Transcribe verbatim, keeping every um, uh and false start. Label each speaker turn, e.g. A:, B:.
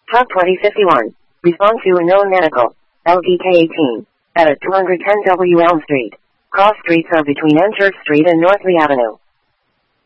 A: Top twenty fifty-one. Respond to unknown medical. L D K eighteen. At two ten W Elm Street. Cross streets are between N Church Street and North Lee Avenue.